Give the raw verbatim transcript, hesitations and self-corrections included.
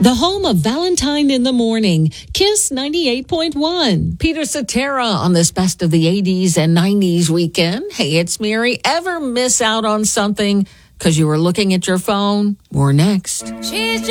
The home of Valentine in the Morning, Kiss ninety-eight point one. Peter Cetera on this Best of the eighties and nineties weekend. Hey, it's Mary. Ever miss out on something because you were looking at your phone? We're next. She's